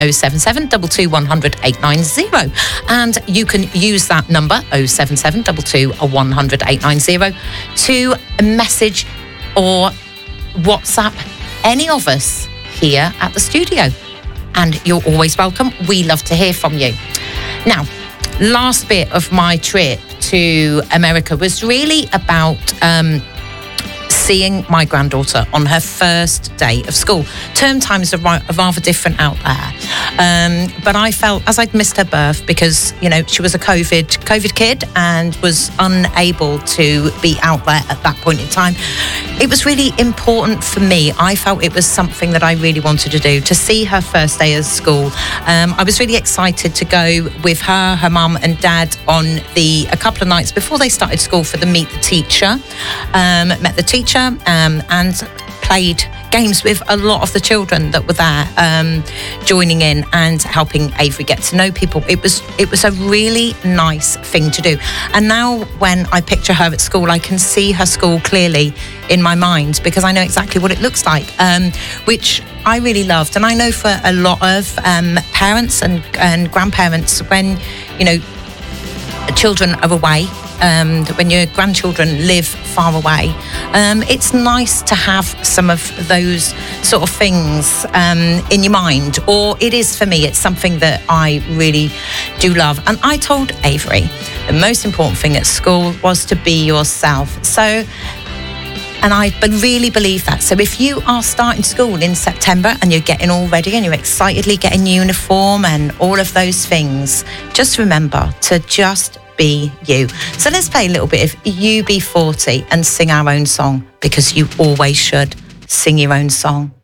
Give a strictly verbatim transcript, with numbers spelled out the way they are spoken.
oh seven seven, two two one zero zero, eight nine zero. And you can use that number, oh seven seven, two two one zero zero, eight nine zero, to message or WhatsApp any of us here at the studio. And you're always welcome. We love to hear from you. Now, last bit of my trip to America was really about um, seeing my granddaughter on her first day of school. Term times are rather different out there. Um, but I felt, as I'd missed her birth, because, you know, she was a COVID COVID kid and was unable to be out there at that point in time, it was really important for me. I felt it was something that I really wanted to do, to see her first day of school. Um, I was really excited to go with her, her mum and dad on the a couple of nights before they started school for the Meet the Teacher. Um, met the teacher um, and played games with a lot of the children that were there, um, joining in and helping Avery get to know people. It was it was a really nice thing to do. And now when I picture her at school, I can see her school clearly in my mind, because I know exactly what it looks like, um, which I really loved. And I know for a lot of um, parents and, and grandparents, when, you know, children are away, Um, when your grandchildren live far away, um, it's nice to have some of those sort of things um, in your mind. Or it is for me, it's something that I really do love. And I told Avery the most important thing at school was to be yourself. So, and I really believe that. So if you are starting school in September and you're getting all ready and you're excitedly getting uniform and all of those things, just remember to just be you. So let's play a little bit of U B forty and sing our own song, because you always should sing your own song.